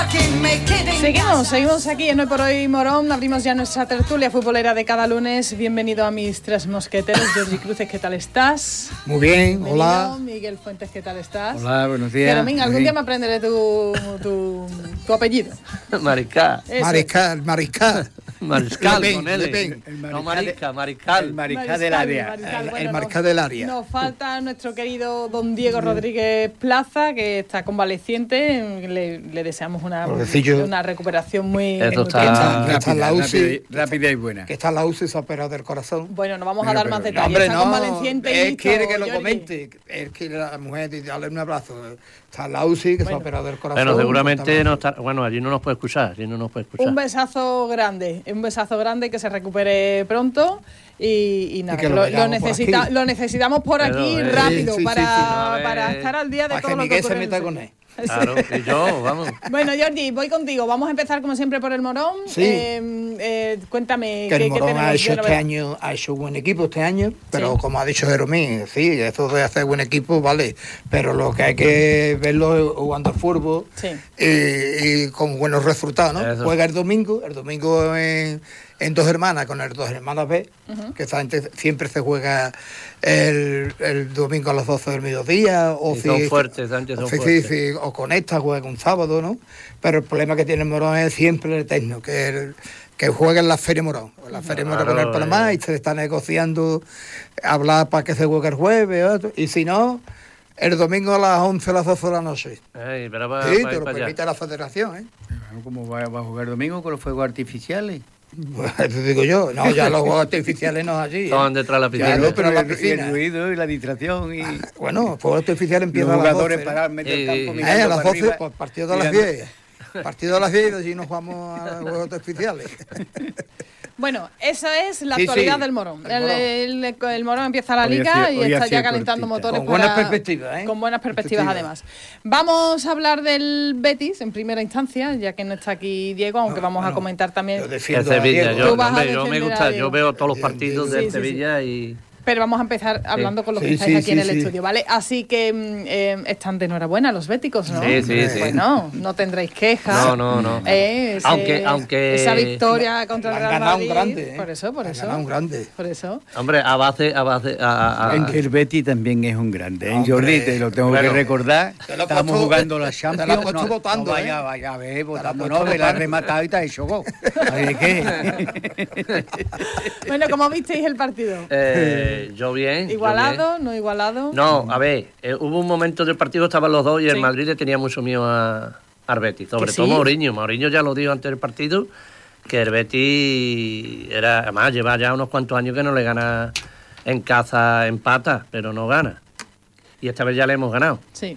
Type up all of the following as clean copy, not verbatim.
Seguimos aquí en Hoy por Hoy Morón. Abrimos ya nuestra tertulia futbolera de cada lunes. Bienvenido a mis tres mosqueteros. Jordi Cruces, ¿qué tal estás? Muy bien, Bienvenido. hola. Miguel Fuentes, ¿qué tal estás? Hola, buenos días. Fermín, algún día me aprenderé tu apellido. Mariscal. Mariscal, con L. No, Mariscal. El mariscal del área. El mariscal del área. Nos falta nuestro querido don Diego Rodríguez Plaza, que está convaleciente. Le deseamos una recuperación muy... Esto está en la UCI. Rápida y buena. Que está en la UCI, se ha operado del corazón. Bueno, no vamos a dar más detalles. Hombre, está convaleciente y él listo, quiere que lo Jordi. comente. Él quiere a la mujer y darle un abrazo. Está en la UCI, que se ha operado del corazón. Bueno, seguramente no está... Bueno, allí no nos puede escuchar. Un besazo grande, que se recupere pronto y nada, Y que lo necesitamos por aquí rápido para estar al día de para todo que lo que Miguel ocurre se meta en el con él. Claro, y yo, vamos. Bueno, Jordi, voy contigo. Vamos a empezar como siempre por el Morón. Sí. Cuéntame Que el qué Morón tenemos ha hecho de novedad. ha hecho buen equipo este año, pero Sí. como ha dicho Jeromín, sí, esto de hacer buen equipo, vale, pero lo que hay que verlo es jugando al fútbol Sí. y con buenos resultados, ¿no? Eso. Juega el domingo en Dos Hermanas, con el Dos Hermanas B, que siempre se juega el domingo a las 12 del mediodía, o Y son fuertes, Sánchez, son fuertes. sí, o con esta juega un sábado, ¿no? Pero el problema que tiene el Morón es siempre el eterno, que juega en la Feria Morón, la Feria Morón con el Palmar, y se está negociando, hablar para que se juegue el jueves, y si no, el domingo a las 11 a las 12 de la noche. Ay, pero va, Sí, va te lo para allá. permite la federación, ¿eh? ¿Cómo va a jugar domingo con los fuegos artificiales? Pues eso digo yo, no, ya los juegos artificiales no es allí. Estaban detrás de la piscina. Claro, pero la el piscina. ruido y la distracción y Bueno, el fuego artificial los empieza a las 12. jugadores para meter el campo A mirando las para 12, arriba. pues partido de las 10. Partido de las 10 y allí nos vamos a los juegos artificiales. Bueno, esa es la Sí, actualidad sí, del Morón. el Morón. El Morón empieza la Hoy ha liga sido- y hoy ha está ya sido calentando cortita. motores Con buenas perspectivas, ¿eh? Con buenas perspectivas, además. Vamos a hablar del Betis en primera instancia, ya que no está aquí Diego, aunque vamos a comentar también. Yo El defiendo a Sevilla, Diego. Tú vas a yo me defender gusta, a yo Diego. veo todos los partidos Sí, de sí, Sevilla y... Pero vamos a empezar hablando con los que Sí, estáis sí, aquí en sí, el sí. estudio, ¿vale? Así que están de enhorabuena los béticos, ¿no? Sí, sí, sí. Bueno, no tendréis quejas. No. Aunque esa victoria contra el Han Real ganado Madrid. un grande, ¿eh? Por eso. Han ganado un grande. Por eso. Hombre, a base... En que el Betis también es un grande, ¿eh? Hombre, Jordi, te lo tengo claro. que recordar. Te lo he Estamos puesto- jugando la te Champions. lo he puesto votando, vaya, ¿eh? vaya, ve, Te votando, lo he no, puesto me la has votando. rematado y te has hecho gol. ¿De qué? Bueno, ¿cómo visteis el partido? Yo bien. yo ¿Igualado? bien. ¿No igualado? No, a ver, hubo un momento del partido, estaban los dos y el Sí. Madrid le tenía mucho miedo al Betis, sobre ¿Que todo sí? Mourinho. Mourinho ya lo dijo antes del partido, que el Betis era, además lleva ya unos cuantos años que no le gana en casa, empata, pero no gana. Y esta vez ya le hemos ganado. Sí.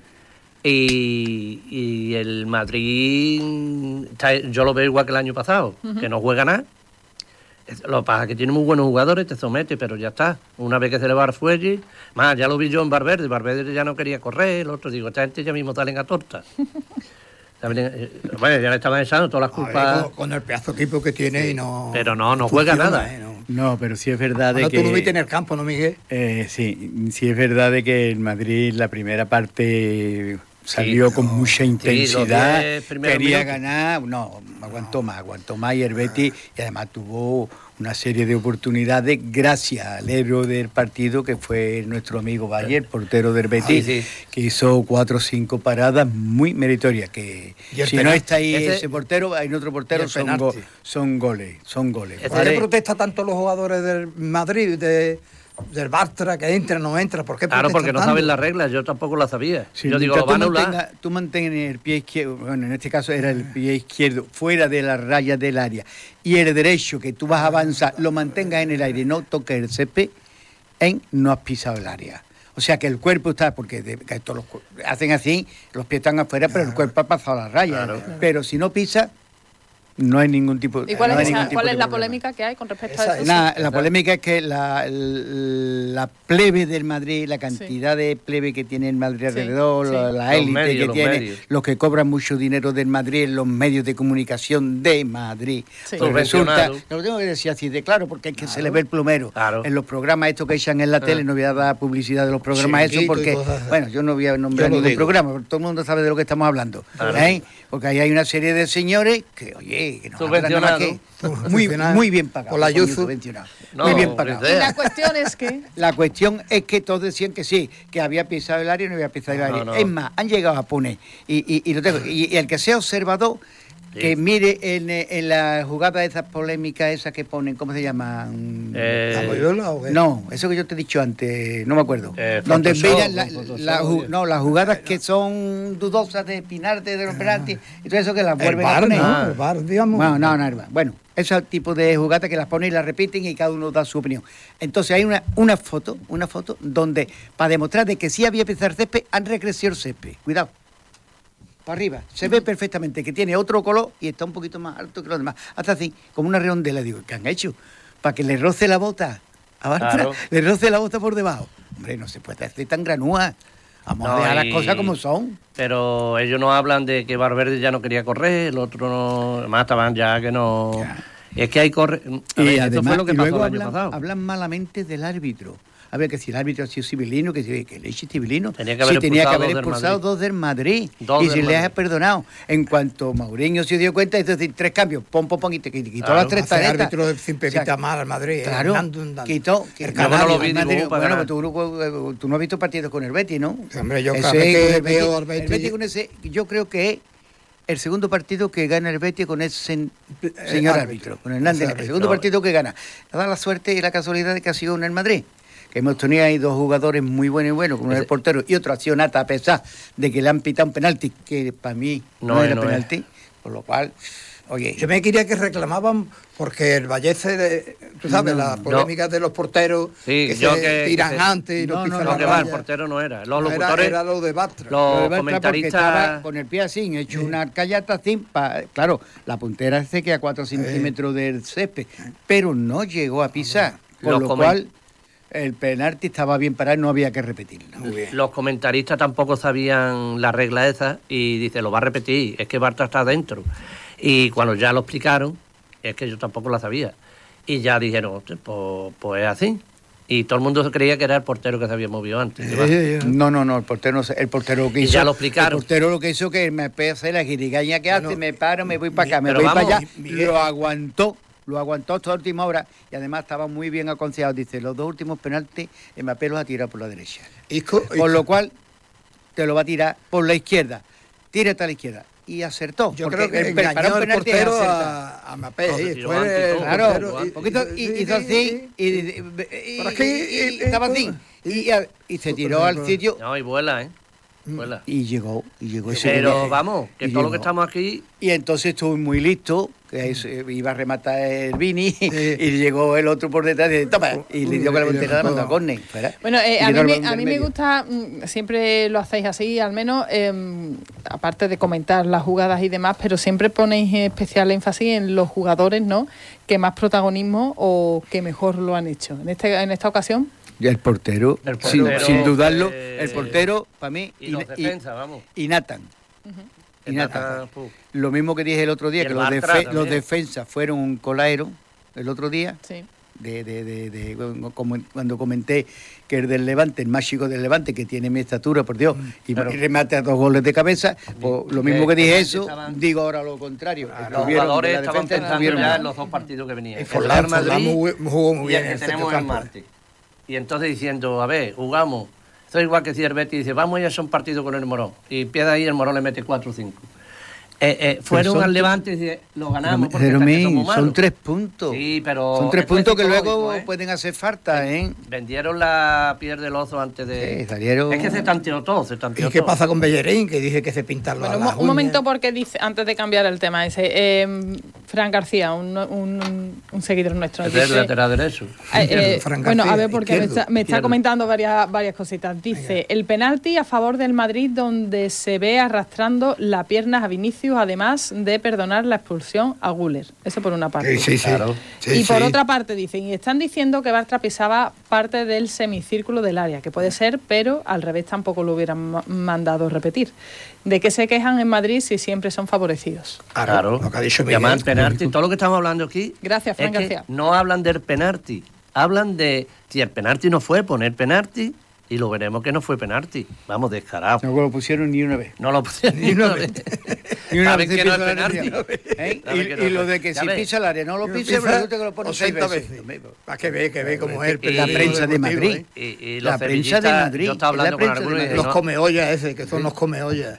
Y el Madrid, yo lo veo igual que el año pasado, que no juega nada. Lo que pasa es que tiene muy buenos jugadores, te somete, pero ya está. Una vez que se le va al fuelle, más ya lo vi yo en Valverde ya no quería correr, el otro digo, esta gente ya mismo salen a torta. Bueno, ya le estaban echando todas las A ver, culpas, con el pedazo de equipo que tiene y no... pero no juega funciona, nada. ¿no? No, pero sí es verdad de Bueno, que... tú lo viste en el campo, ¿no, Miguel? Sí es verdad de que el Madrid la primera parte salió con mucha intensidad, los 10 primeros quería minutos. ganar, aguantó más y el Betis, y además tuvo una serie de oportunidades gracias al héroe del partido que fue nuestro amigo Valle, el portero del Betis, Sí. que hizo 4 o 5 paradas muy meritorias, que Y el si no penalti. está ahí Ese- ese portero, hay otro Y portero, el son penalti. goles. Ese- ¿Por qué Vale. protestan tanto los jugadores del Madrid, del Bartra, que entra, no entra? ¿Por qué Claro, porque no protestan saben tanto? las reglas, yo tampoco las sabía. Sí, yo digo, mientras lo van a anular. tú mantienes el pie izquierdo, bueno, en este caso era el pie izquierdo fuera de la raya del área y el derecho que tú vas a avanzar lo mantengas en el aire, no toques el césped, no has pisado el área. O sea que el cuerpo está, porque que todos hacen así, los pies están afuera, pero el cuerpo ha pasado la raya. Claro. Pero si no pisa, No hay ningún tipo ¿Y cuál no hay es, ningún tipo cuál de es la problema. polémica que hay con respecto a eso? La polémica es que la plebe del Madrid, la cantidad de plebe que tiene el Madrid alrededor, la élite que tiene, los que cobran mucho dinero del Madrid en los medios de comunicación de Madrid. Sí. Pues resulta, lo tengo que decir así de claro, porque es que se le ve el plumero. En los programas estos que echan en la tele, no voy a dar publicidad de los programas esos, porque, bueno, yo no voy a nombrar ningún programa, pero todo el mundo sabe de lo que estamos hablando. Porque ahí hay una serie de señores que, oye, que no hablan nada que muy bien pagados. Por la Yuzu. Muy bien pagados. Y la cuestión es que... La cuestión es que todos decían que sí, que había pisado el área y no había pisado el área. Es más, han llegado a poner, y el que sea observador, que mire en la jugada de esas polémicas, esas que ponen, ¿cómo se llaman? ¿La Moyola o qué? No, eso que yo te he dicho antes, no me acuerdo. Donde vean las jugadas que son dudosas de Pinarte, de los penaltis, y todo eso que las vuelven a poner. El VAR, digamos. El VAR. Bueno, ese tipo de jugadas que las ponen y las repiten y cada uno da su opinión. Entonces hay una foto donde, para demostrar de que sí había pisado el césped, han recrecido el césped. Cuidado. Para arriba, se ve perfectamente que tiene otro color y está un poquito más alto que los demás. Hasta así, como una redondela, digo, ¿qué han hecho? Para que le roce la bota, le roce la bota por debajo. Hombre, no se puede hacer tan granúa. Vamos a dejar las cosas como son. Pero ellos no hablan de que Valverde ya no quería correr, el otro no... Además estaban ya que no... Ya. Es que hay corre... Y además, esto fue lo que pasó el año pasado. Hablan malamente del árbitro. A ver, que si el árbitro ha sido civilino, que le eche civilino. Tenía que haber expulsado dos del Madrid. Y si les ha perdonado. En cuanto Mourinho se dio cuenta, es decir, 3 cambios, pom, y te quitó las 3 tarjetas. El árbitro siempre quita mal al Madrid. Claro, quitó. Bueno, tú no has visto partidos con el Betis, ¿no? Sí, hombre, yo cada vez que veo al Betis... El Betis con ese, yo creo que es el segundo partido que gana el Betis con ese señor árbitro, con Hernández. El segundo partido que gana. Da la suerte y la casualidad de que ha sido en el Madrid. Que hemos tenido ahí 2 jugadores muy buenos, como uno el portero y otro ha sido Nata, a pesar de que le han pitado un penalti, que para mí no era penalti, por lo cual, oye... Yo me quería que reclamaban, porque el Vallece, tú sabes, las polémicas de los porteros, que se tiran antes y no pisan la raya. El portero no era, los locutores... Era lo de Bastra. Los comentaristas... Con el pie así, hecho una arcallata así, claro, la puntera se queda a 4 centímetros del césped, pero no llegó a pisar, con lo cual... El penalti estaba bien parado, no había que repetirlo. Los comentaristas tampoco sabían la regla esa y dice, lo va a repetir, es que Bartra está adentro. Y cuando ya lo explicaron, es que yo tampoco la sabía. Y ya dijeron, pues es así. Y todo el mundo creía que era el portero que se había movido antes. No, el portero lo que hizo. Ya lo explicaron. El portero lo que hizo que me pese la girigaña que hace, me paro, me voy para acá, me voy para allá. Lo aguantó hasta la última hora y además estaba muy bien aconsejado. Dice, los 2 últimos penaltis Mbappé los ha tirado por la derecha. Por lo cual te lo va a tirar por la izquierda. Tírate a la izquierda. Y acertó. Yo creo que engañó el portero a Mbappé. Claro, un poquito, hizo así y estaba así. Y se tiró al sitio. No, y vuela, Vuela. Y llegó ese. Pero vamos, que todo lo que estamos aquí... Y entonces estuvo muy listo, que iba a rematar el Vini, y llegó el otro por detrás y toma, y le dio con la voltereta de mandó a córner. Bueno, a mí me gusta, siempre lo hacéis así, al menos, aparte de comentar las jugadas y demás, pero siempre ponéis especial énfasis en los jugadores, ¿no?, que más protagonismo o que mejor lo han hecho. En esta ocasión... El portero, sin dudarlo, el portero, para mí, y los defensas, vamos. Y Nathan. Y Nathan. Lo mismo que dije el otro día, que los defensas fueron un colaero el otro día. Sí. Como cuando comenté que el del Levante, el más chico del Levante, que tiene mi estatura, por Dios, y remate a 2 goles de cabeza, pues lo mismo que dije eso, digo ahora lo contrario. Los jugadores estaban pensando ya en los 2 partidos que venían. El Madrid jugó muy bien. Y el que tenemos el martes. Y entonces diciendo, a ver, jugamos. Esto es igual que si el Betis dice, vamos a hacer un partido con el Morón. Y empieza ahí, el Morón le mete 4 o 5. Fueron al Levante y dice, lo ganamos porque somos malos. Son 3 puntos. Sí, pero... Son 3 puntos que luego pueden hacer falta, Vendieron la piel del oso antes de... Sí, salieron... Es que se tanteó todo, ¿Y qué pasa con Bellerín? Que dice que se pinta las un momento, porque dice, antes de cambiar el tema ese, Fran García, un seguidor nuestro. Es el lateral derecho. Bueno, a ver, porque me está comentando varias cositas. Dice, el penalti a favor del Madrid donde se ve arrastrando la pierna a Vinicius, además de perdonar la expulsión a Güler. Eso por una parte. Sí, claro. Y por otra parte dicen, y están diciendo que Bartra pisaba parte del semicírculo del área, que puede ser, pero al revés tampoco lo hubieran mandado repetir. ¿De qué se quejan en Madrid si siempre son favorecidos? Claro, lo que ha dicho Miguel. Llaman penalti, todo lo que estamos hablando aquí. Gracias, Fran García. No hablan del penalti, hablan de si el penalti no fue, poner penalti y lo veremos que no fue penalti. Vamos, descarados. No lo pusieron ni una vez. No lo pusieron ni una vez. Ni una vez que no es penalti. Y lo de que si pisa el área no lo pise, pero te lo pones 6 veces. Para que ve cómo es la prensa de Madrid. Y la prensa de Madrid. Yo estaba hablando con algunos. Los comeollas ese, que son los comeollas.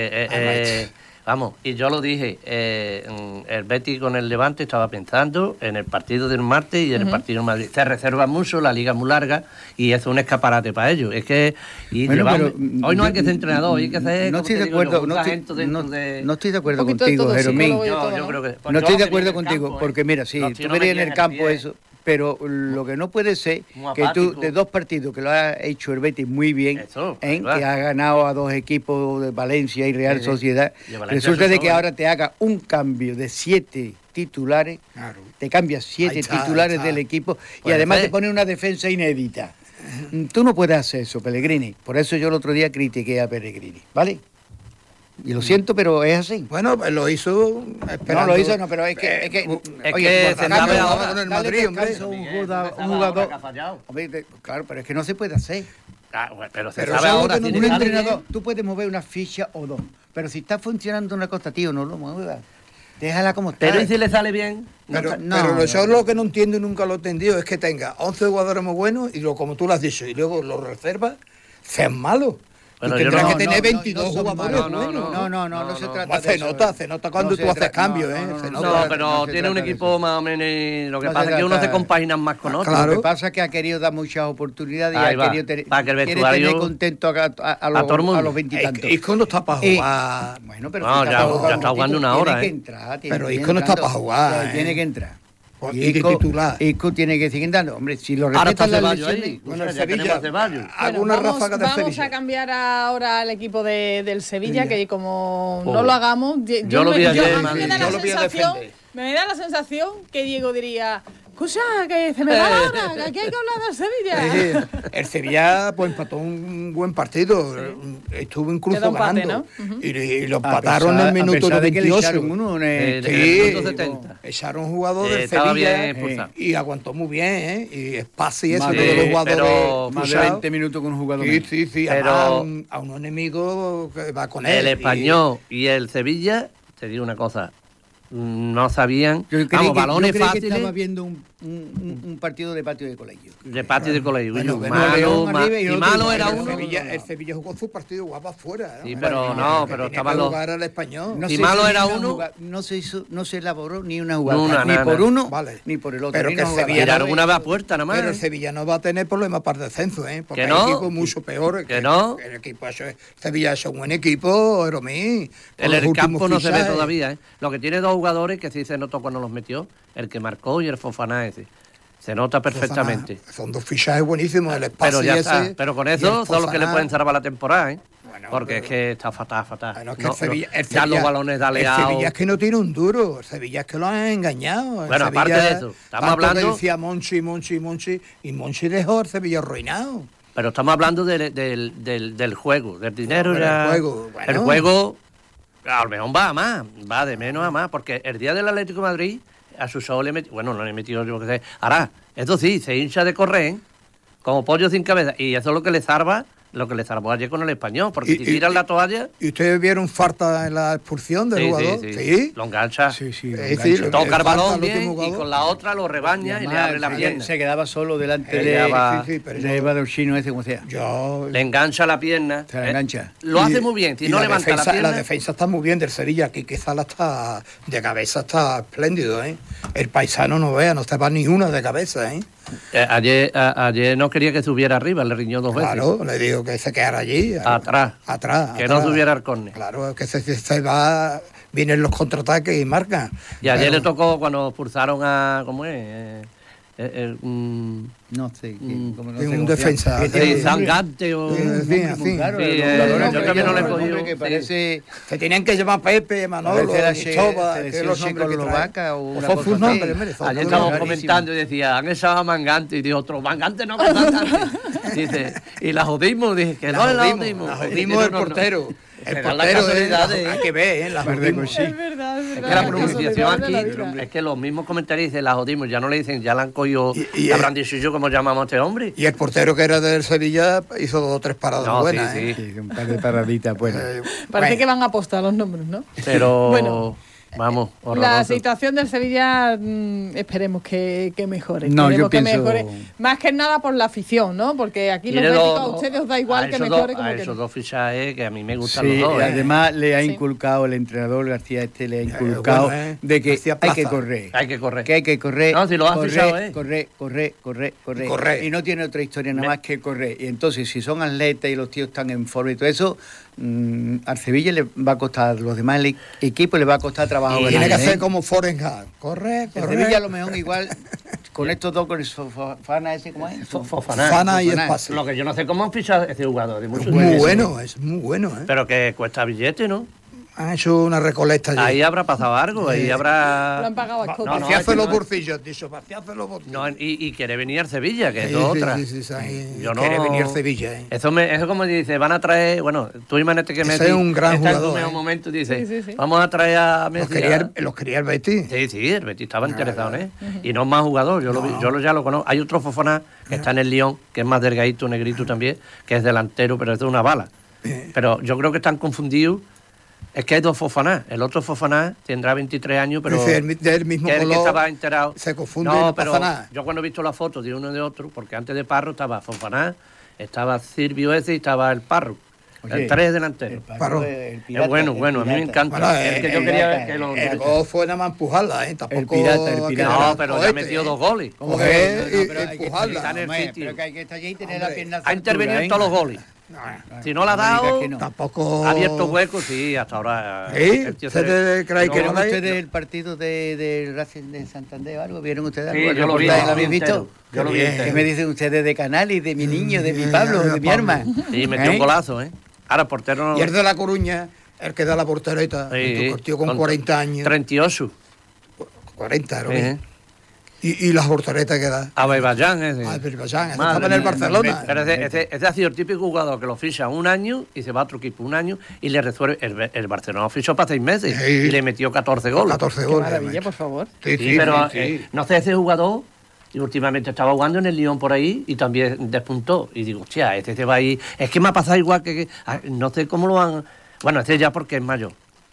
Vamos, y yo lo dije, el Betis con el Levante estaba pensando en el partido del martes y en el partido de Madrid. Se reserva mucho, la liga es muy larga y es un escaparate para ellos. Es que hoy no hay que ser entrenador, hay que ser... No estoy de acuerdo, no estoy de acuerdo contigo, Jeromín. No estoy de acuerdo contigo, porque mira, sí, tú verías en el campo eso... Pero lo que no puede ser que tú, de 2 partidos que lo has hecho el Betis muy bien, que ha ganado a 2 equipos de Valencia y Real Sociedad, resulta de que ahora te haga un cambio de 7 titulares, te cambias 7 titulares del equipo y además te pone una defensa inédita. Tú no puedes hacer eso, Pellegrini. Por eso yo el otro día critiqué a Pellegrini, ¿vale? Y lo siento, pero es así. Bueno, lo hizo esperando. No lo hizo, no, pero es que oye, se sabe ahora con el Madrid, hombre. Un jugador. Claro, pero es que no se puede hacer. Pero se sabe ahora. Un entrenador, tú puedes mover una ficha o 2, pero si está funcionando una cosa, tío, no lo muevas. Déjala como está. Pero ¿y si le sale bien? Pero yo lo que no entiendo y nunca lo he entendido es que tenga 11 jugadores muy buenos y como tú lo has dicho, y luego los reservas, sean malos. Bueno, tendrás que tener 22 jugadores. No se trata de eso. Se nota cuando tú haces cambios, No, pero tiene un equipo más o menos. Lo que pasa es que uno se compagina más con otro. Lo que pasa es que ha querido dar muchas oportunidades y ha querido tener contento a los 20 y tantos. Isco no está para jugar. Bueno, pero ya está jugando una hora. Pero Isco no está para jugar. Tiene que entrar. Y titular. Isco tiene que seguir dando. Hombre, si lo respetan las lesiones... Bueno, el Sevilla... Vamos a cambiar ahora al equipo del Sevilla, que como no lo hagamos... Yo lo vi ayer, me da la sensación que Diego diría... Escucha, que se me da la hora, que aquí hay que hablar del Sevilla. El Sevilla pues empató un buen partido, estuvo incluso ganando. ¿No? Y lo empataron en el minuto 98. Echaron un jugador del Sevilla y aguantó muy bien, y espacio y eso, todos los jugadores. Más de 20 minutos con un jugador. Sí, pero a un enemigo que va con él. El Español y el Sevilla, te digo una cosa, no sabían. Balones fáciles. Que estaba viendo un partido de patio de colegio. De patio de colegio. Malo era uno. El Sevilla jugó su partido guapa afuera. Sí, pero estaban los. Al español. Si malo era uno. No se elaboró ni una jugada. Ni por uno ni por el otro. Pero que el Sevilla tiraron una vez a puerta nada más. Pero el Sevilla no va a tener problemas para el descenso, porque hay equipos mucho peores. Que no. El equipo Sevilla es un buen equipo, Romí. En el campo no se ve todavía, Lo que tiene 2 jugadores que sí se notó cuando los metió, el que marcó y el Fofana ese. Se nota perfectamente. Son 2 fichajes buenísimos, el espacio. Pero ya está. Pero con eso son los que le pueden salvar la temporada, Bueno, porque es que está fatal. Bueno, es que el Sevilla, ya los balones de Aleao. El Sevilla es que no tiene un duro, el Sevilla es que lo han engañado. Bueno, aparte de eso, estamos hablando. Decía Monchi, y Monchi dejó el Sevilla arruinado. Pero estamos hablando del juego, del dinero. El juego, a lo mejor va de menos a más, porque el día del Atlético de Madrid, a su show le metió, bueno, no le metió yo que sé. Ahora, eso sí, se hincha de correr, como pollo sin cabeza, y eso es lo que le salva. Lo que le salvó ayer con el Español, porque si tiran la toalla... ¿Y ustedes vieron falta en la expulsión del jugador? Sí. Lo engancha. Toca el balón bien y con la otra lo rebaña y le abre la pierna. Se quedaba solo delante de Badorchino ese, como sea. Le engancha la pierna. Se la engancha. Lo hace muy bien. Si no levanta la pierna... La defensa está muy bien del Sevilla, que quizás está de cabeza está espléndido, El paisano no estaba ni una de cabeza, Ayer no quería que subiera arriba, le riñó 2 veces. Claro, le digo que se quedara allí. Atrás. Que no subiera al córner. Claro, que se va vienen los contraataques y marcan. Y ayer Pero- le tocó cuando expulsaron a... ¿Cómo es? No sé. ¿cómo no sé un cómo se defensa. llama? Que Sí, tiene un Zangante o... Sí, así. Claro, Sí, los jugadores yo también no le he un nombre cogido, que sí. parece... Que tenían que llamar Pepe, Manolo, Parece la Cristóbal, que selección es los nombres que checoslovaca traen. o una Fue cosa un nombre, así. mire, fue Ayer un estábamos nombre. comentando y decía, han echado a Mangante, y dijo otro, Mangante no, Mangante. Dice, y la jodimos, dije, que no la jodimos. La jodimos el portero. El Serán las portero casualidades, hay que ver, la jodimos. Es verdad, es Es verdad. que la las pronunciación casualidades aquí, de la vida. es que los mismos comentarios dicen, la jodimos, ya no le dicen, ya la han cogido, Y- habrán dicho yo cómo llamamos a este hombre. Y el portero que era del Sevilla hizo 2 o 3 paradas No, buenas. sí, ¿eh? Sí, un par de paraditas buenas. Parece Bueno, que van a apostar los nombres, ¿no? Pero, Bueno, vamos, La horroroso. situación del Sevilla, esperemos que mejore. No, Esperemos yo que pienso- mejore. Más que nada por la afición, ¿no? Porque aquí los Tiene béticos a dos- ustedes os da igual a que esos mejore dos- como a que esos no. dos fichajes que a mí me gustan Sí, los dos. y además le ha Sí. inculcado el entrenador García le ha inculcado bueno, de que García hay que Plaza. correr. Hay que correr. Que hay que correr. No, si lo has correr, fichado, correr, correr. Y correr. Y no tiene otra historia nada más que correr. Y entonces, si son atletas y los tíos están en forma y todo eso, al Sevilla le va a costar, a los demás equipos le va a costar trabajo. Y tiene que grande, hacer ¿eh? como Forrest Gump. Corre, El corre. Sevilla a lo mejor igual, con estos dos, con el Fofana ese, ¿cómo es? Fofana. Fana y Fofana. espacio. Lo que yo no sé cómo han fichado ese jugador. de muchos Muy meses. bueno, es muy bueno. ¿eh? Pero que cuesta billete, ¿no? Han hecho una recolecta allí. Ahí habrá pasado algo, ahí Lo habrá... han pagado a escote. no, Vaciarse aquí los no- bolsillos, dicho, vaciarse los bolsillos. No, y quiere venir al Sevilla, que es Sí, otra. sí, sí, Yo no- quiere venir Sevilla, ¿eh? Eso como dice, van a traer, bueno, tú imagínate que Ese Messi es un gran está en su jugador, mejor ¿eh? momento y dice, Sí, sí, sí. vamos a traer a Messi. Los quería el Betis. Sí, el Betis estaba interesado en él. Y no es más jugador, ya lo conozco. Hay otro Fofana que está en el Lyon, que es más delgadito, negrito también, que es delantero, pero es de una bala. Pero yo creo que están confundidos. Es que hay dos Fofaná. El otro Fofaná tendrá 23 años, pero Dice, del mismo que es el que color, estaba enterado. se confunde y no pero pasa nada. yo cuando he visto las fotos de uno y de otro, porque antes de Parro estaba Fofaná, estaba Silvio ese y estaba el Parro. Oye, El tres delanteros. Parro. Es bueno, a mí me encanta. Bueno, es que yo quería que lo... el gol fue nada más empujarla, ¿eh? Tampoco... pirata. que No, era pero ya ha cohete, metido ¿eh? 2 goles. Coger y pero hay que empujarla. estar en el Hombre, sitio. pero que hay que estar allí y tener la Hombre, pierna Ha intervenido en todos los goles. No, Si no la ha No digas dado, que no. tampoco... ha abierto huecos, sí, hasta ahora. ¿Sí? el tío ¿Usted cree que ¿Vieron no hay? ustedes el partido de Racing de Santander o algo? ¿Vieron ustedes Sí, algo? ¿El yo lo vi, reportaje? yo ¿Lo lo vi habéis entero. visto? Yo lo vi Qué bien. entero. ¿Qué me dicen ustedes de Canales, de mi niño, de mi Pablo, de mi Pablo. arma? Sí, metió un golazo, ¿eh? Ahora el portero no... Y el de La Coruña, el que da la portereta, Sí, el tío con 40 años. 38. 40, ¿no? Sí. Y las porteretas que da. Azerbaiyán ese. Azerbaiyán, ese Madre estaba en el mía. Barcelona. Pero ese ha sido el típico jugador que lo ficha un año y se va a otro equipo un año y le resuelve. El Barcelona lo fichó para 6 meses Sí. y le metió 14 goles. 14 Qué goles. maravilla, macho. por favor. Sí, Sí, sí, pero sí, sí. no sé, ese jugador y últimamente estaba jugando en el Lyon por ahí y también despuntó. Y digo, hostia, este se va ahí. Es que me ha pasado igual no sé cómo lo han... Bueno, este ya porque es mayor.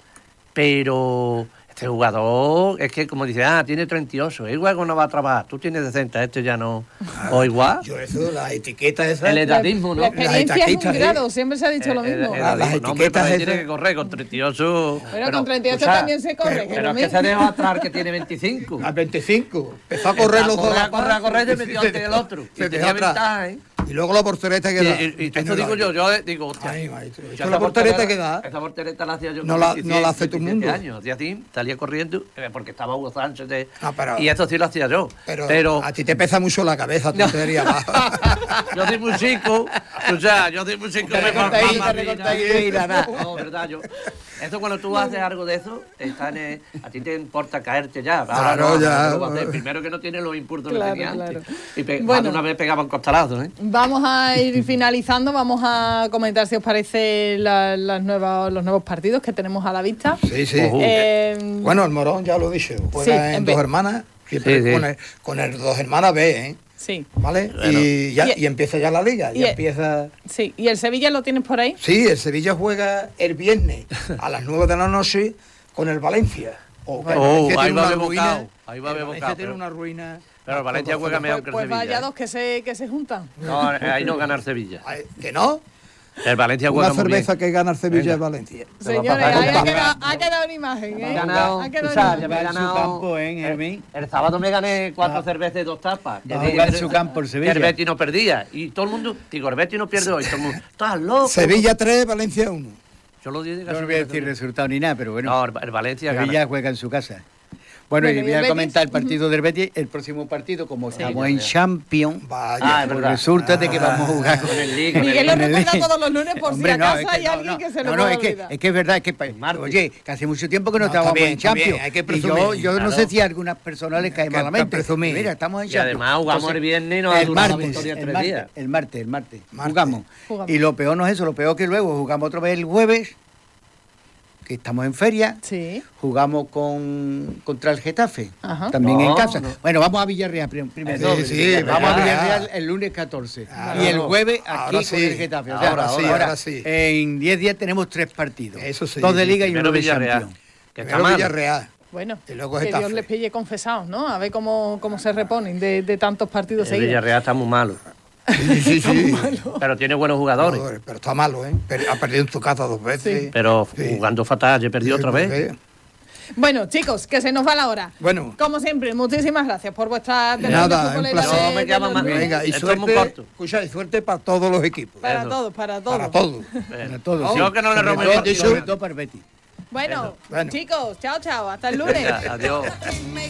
Pero este jugador, es que como dice, tiene 38, es igual que no va a trabajar, tú tienes 60, este ya no. O igual. Yo eso, la etiqueta esa. El edadismo, ¿no? La experiencia es un etaquistas, grado, siempre se ha dicho lo mismo. Las No, hombre, etiquetas pero tiene esas. que correr con 38. Pero con 38 escucha, también se corre. que Pero lo es que se mismo. dejó atrás que tiene 25. Al 25. Empezó a correr los dos. A correr, se metió ante el otro. Se Y dejó tenía atrás. ventaja, ¿eh? Y luego la portereta que da. Y esto digo yo digo, hostia. Ay, maestro. Ya Eso la portereta que da. Esa portereta la hacía yo No con la- 17, no la hace todo el 17 mundo. años. Hacía así, salía corriendo, porque estaba Hugo Sánchez. Pero- y esto sí lo hacía yo. Pero a ti te pesa mucho la cabeza, tú te dirías, va. yo soy muy chico, o sea, yo soy muy chico. Te recortáis y la nada. No, verdad, eso cuando tú haces algo de eso, a ti te importa caerte ya. Ahora Claro, no, ya. no lo vas a hacer. Primero que no tienes los impulsos Claro, que tenía claro. antes. Y Bueno. más de una vez pegaban costalazos, ¿eh? Vamos a ir finalizando, vamos a comentar si os parece los nuevos partidos que tenemos a la vista. Sí, sí. Ojo. Bueno, el Morón ya lo he dicho. Juega Sí, en en Dos B. Hermanas. Siempre Sí, sí. con el Dos Hermanas B, ¿eh? Sí, ¿Vale? Bueno. Y empieza ya la liga. Y- Ya empieza... sí. ¿Y el Sevilla lo tienes por ahí? Sí, el Sevilla juega el viernes a las 9 de la noche con el Valencia. Valencia ahí tiene va una bocado, ruina. ahí va El Valencia bocado, tiene pero- una ruina. Pero el Valencia juega mejor que el Pues Sevilla. vaya ¿eh? dos que se juntan. No, ahí no gana el Sevilla. Ay, ¿que no? El Valencia juega Una muy bien. cerveza que gana el Sevilla Venga. es Valencia. Señores, pasar ahí con ha quedado una imagen, ¿eh? Ha ganado, Ha quedado tú una sabes, imagen. me ha En su ganado- campo, Germín. El sábado me gané 4 cervezas y 2 tapas. Va a jugar en su campo el Sevilla. El Betis no perdía. Y todo el mundo, digo, el Betis no pierde hoy. Todo el mundo, estás loco. Sevilla 3, Valencia 1. Yo lo dije No voy a decir resultado ni nada, pero bueno. No, el Valencia el gana. Villa juega en su casa. Bueno, y voy a comentar el partido del Betis, el próximo partido, como estamos en Champions, Vaya, pues resulta de que vamos a jugar con el Liga. Miguel lo recuerda todos los lunes por si acaso hay alguien que se lo pueda olvidar. es que es verdad, oye, que hace mucho tiempo que no estábamos en Champions. Hay que y presumir, yo no sé si a algunas personas les cae malamente. presumir. Mira, estamos en Y Champions. además jugamos el viernes y nos ha durado la victoria 3 días. El martes. Jugamos. Y lo peor no es eso, lo peor que luego jugamos otra vez el jueves, que estamos en feria. Sí. Jugamos contra el Getafe, Ajá. también en No, casa. no. Bueno, vamos a Villarreal primero. Sí, vamos a ya. Villarreal el lunes 14. Claro. Y el jueves aquí Ahora con sí. el Getafe. O sea, Ahora sí. En 10 días tenemos 3 partidos. Eso sí. 2 de Liga y Primero 1 de Villarreal, Champions. que está Primero mal. Villarreal. Bueno, Y luego que Getafe. Dios les pille confesados, ¿no? A ver cómo se reponen de tantos partidos El seguidos. Villarreal está muy malo. Sí. Pero tiene buenos jugadores. Pero está malo, ¿eh? Ha perdido en su casa 2 veces. Pero Sí. jugando fatal, yo perdí otra vez. Bueno, chicos, que se nos va la hora. Bueno. Como siempre, muchísimas gracias por vuestra Nada, atención un placer. No me llama más. Venga, y Esto es muy suerte, corto. escucha, y suerte para todos los equipos. Para Eso. todos, para todos. Para todos. Para todos. Yo que no le Sobre rompí todo- el partido. sobre todo para el Betis. Bueno, Bueno. chicos, chao, hasta el lunes. Adiós.